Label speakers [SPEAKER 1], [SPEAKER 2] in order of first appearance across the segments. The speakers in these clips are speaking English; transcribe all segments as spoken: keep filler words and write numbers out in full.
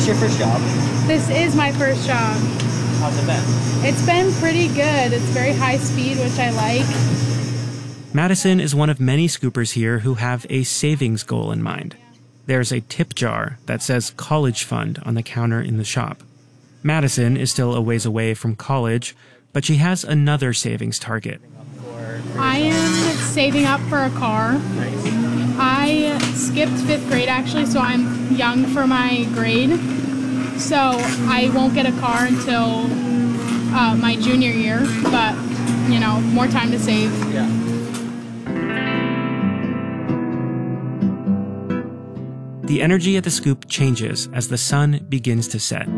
[SPEAKER 1] your first job?
[SPEAKER 2] This is my first job.
[SPEAKER 1] How's it been?
[SPEAKER 2] It's been pretty good. It's very high speed, which I like.
[SPEAKER 3] Madison is one of many scoopers here who have a savings goal in mind. There's a tip jar that says college fund on the counter in the shop. Madison is still a ways away from college, but she has another savings target.
[SPEAKER 2] I am saving up for a car. I skipped fifth grade actually, so I'm young for my grade. So I won't get a car until uh, my junior year, but, you know, more time to save.
[SPEAKER 1] Yeah.
[SPEAKER 3] The energy at the Scoop changes as the sun begins to set.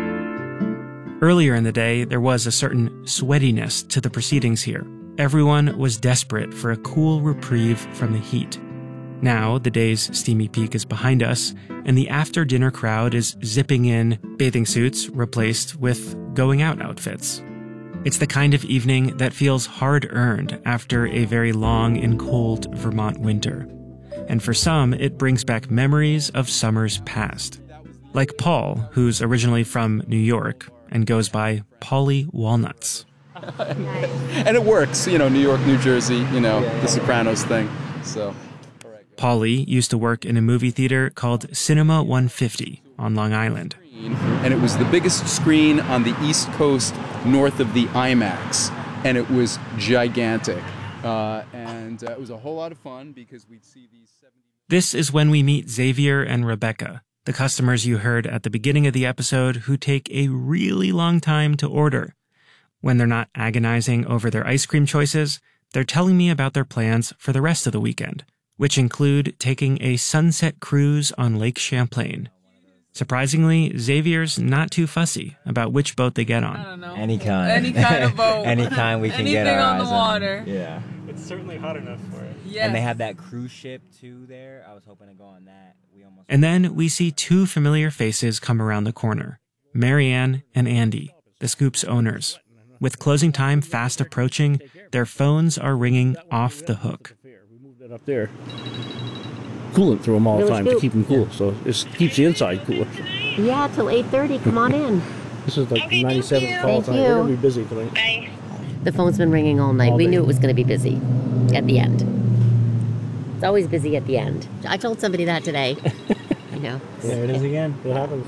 [SPEAKER 3] Earlier in the day, there was a certain sweatiness to the proceedings here. Everyone was desperate for a cool reprieve from the heat. Now, the day's steamy peak is behind us, and the after-dinner crowd is zipping in bathing suits replaced with going-out outfits. It's the kind of evening that feels hard-earned after a very long and cold Vermont winter. And for some, it brings back memories of summers past. Like Paul, who's originally from New York and goes by Paulie Walnuts.
[SPEAKER 4] And it works, you know, New York, New Jersey, you know, the Sopranos thing, so.
[SPEAKER 3] Paulie used to work in a movie theater called Cinema one fifty on Long Island.
[SPEAKER 4] And it was the biggest screen on the East Coast north of the IMAX, and it was gigantic. Uh, and uh, it was a whole lot of fun because we'd see these seventy...
[SPEAKER 3] This is when we meet Xavier and Rebecca, the customers you heard at the beginning of the episode who take a really long time to order. When they're not agonizing over their ice cream choices, they're telling me about their plans for the rest of the weekend, which include taking a sunset cruise on Lake Champlain. Surprisingly, Xavier's not too fussy about which boat they get on.
[SPEAKER 5] I don't know.
[SPEAKER 1] Any kind.
[SPEAKER 5] Any kind of boat.
[SPEAKER 1] Any kind we can
[SPEAKER 5] Anything
[SPEAKER 1] get our
[SPEAKER 5] on the
[SPEAKER 1] eyes
[SPEAKER 5] water.
[SPEAKER 1] on. Yeah.
[SPEAKER 3] It's certainly hot enough for it.
[SPEAKER 5] Yes.
[SPEAKER 1] And they have that cruise ship, too, there. I was hoping to go on that. We almost.
[SPEAKER 3] And then we see two familiar faces come around the corner, Marianne and Andy, the Scoop's owners. With closing time fast approaching, their phones are ringing off the hook.
[SPEAKER 6] We moved it up there. Coolant through them all the time to keep them cool, so it keeps the inside cooler.
[SPEAKER 7] Yeah, till eight thirty. Come on in.
[SPEAKER 6] This is like
[SPEAKER 7] Okay,
[SPEAKER 6] the ninety-seventh call
[SPEAKER 7] thank
[SPEAKER 6] time.
[SPEAKER 7] you.
[SPEAKER 6] We're going to be busy tonight.
[SPEAKER 7] Bye. The phone's been ringing all night.
[SPEAKER 6] All
[SPEAKER 7] we
[SPEAKER 6] day.
[SPEAKER 7] knew it was going to be busy at the end. It's always busy at the end. I told somebody that today. I know.
[SPEAKER 6] There it is again. What happens?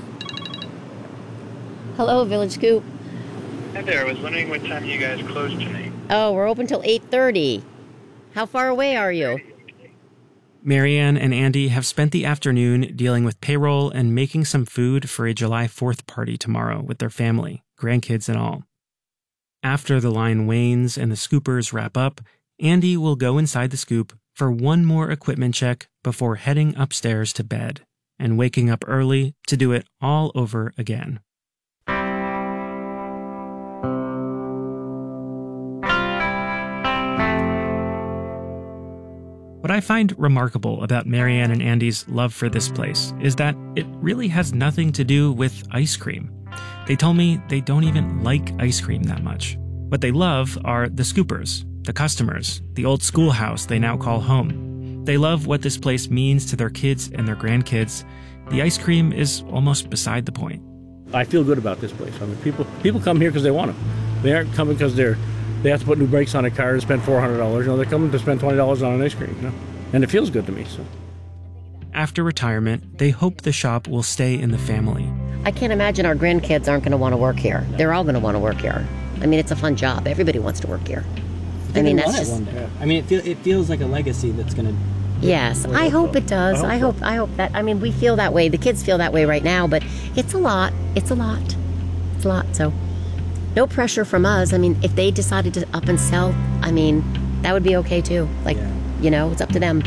[SPEAKER 7] Hello, Village Scoop.
[SPEAKER 8] Hi there. I was wondering what time you guys close tonight.
[SPEAKER 7] Oh, we're open till eight thirty. How far away are you?
[SPEAKER 3] Marianne and Andy have spent the afternoon dealing with payroll and making some food for a July fourth party tomorrow with their family, grandkids and all. After the line wanes and the scoopers wrap up, Andy will go inside the Scoop for one more equipment check before heading upstairs to bed and waking up early to do it all over again. What I find remarkable about Marianne and Andy's love for this place is that it really has nothing to do with ice cream. They told me they don't even like ice cream that much. What they love are the Scoopers, the customers, the old schoolhouse they now call home. They love what this place means to their kids and their grandkids. The ice cream is almost beside the point.
[SPEAKER 6] I feel good about this place. I mean, people people come here because they want them. They aren't coming because they're they have to put new brakes on a car and spend four hundred dollars. You know, they're coming to spend twenty dollars on an ice cream. You know, and it feels good to me. So.
[SPEAKER 3] After retirement, they hope the shop will stay in the family.
[SPEAKER 7] I can't imagine our grandkids aren't going to want to work here. They're all going to want to work here. I mean, it's a fun job. Everybody wants to work here. I mean, that's just.
[SPEAKER 9] One day. I mean, it, feel, it feels like a legacy that's going to.
[SPEAKER 7] Yes, I hope it does. I hope,
[SPEAKER 6] I hope,
[SPEAKER 7] I hope that. I mean, we feel that way. The kids feel that way right now, but it's a lot. It's a lot. It's a lot. So, no pressure from us. I mean, if they decided to up and sell, I mean, that would be okay too. Like,
[SPEAKER 9] Yeah.
[SPEAKER 7] you know, it's up to them.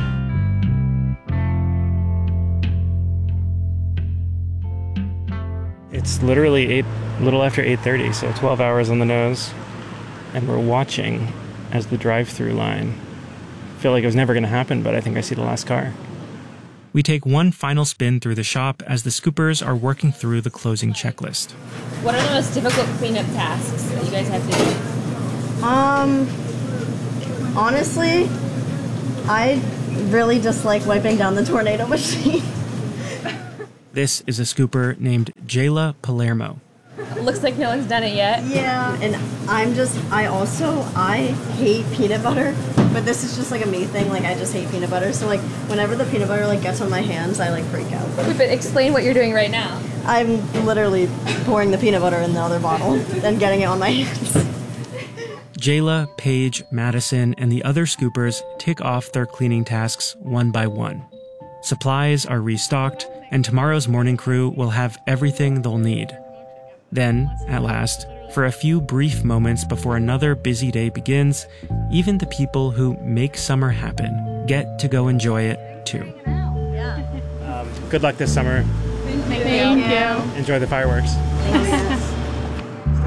[SPEAKER 3] It's literally eight, a little after eight thirty, so twelve hours on the nose, and we're watching as the drive-through line. I feel like it was never going to happen, but I think I see the last car. We take one final spin through the shop as the Scoopers are working through the closing checklist.
[SPEAKER 10] What are the most difficult cleanup tasks that you guys have to do?
[SPEAKER 11] Um, honestly, I really dislike wiping down the tornado machine.
[SPEAKER 3] This is a scooper named Jayla Palermo.
[SPEAKER 10] Looks like no one's done it yet.
[SPEAKER 11] Yeah, and I'm just, I also, I hate peanut butter, but this is just like a me thing. Like, I just hate peanut butter. So, like, whenever the peanut butter, like, gets on my hands, I, like, freak out.
[SPEAKER 10] Wait, but explain what you're doing right now.
[SPEAKER 11] I'm literally pouring the peanut butter in the other bottle and getting it on my hands.
[SPEAKER 3] Jayla, Paige, Madison, and the other scoopers tick off their cleaning tasks one by one. Supplies are restocked, and tomorrow's morning crew will have everything they'll need. Then, at last, for a few brief moments before another busy day begins, even the people who make summer happen get to go enjoy it too.
[SPEAKER 5] Um, good luck this summer.
[SPEAKER 2] Thank you.
[SPEAKER 5] Enjoy the fireworks.
[SPEAKER 11] Thanks.